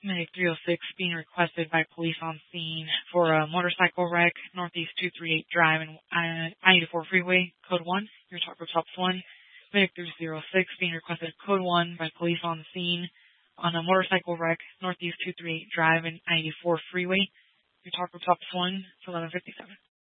Medic 306 being requested by police on scene for a motorcycle wreck, Northeast 238 Drive and I-84 Freeway, Code 1. Your talk group helps 1. Medic 306 being requested Code 1 by police on scene on a motorcycle wreck, Northeast 238 Drive and I-84 Freeway. Your talk group helps 1 to 1157.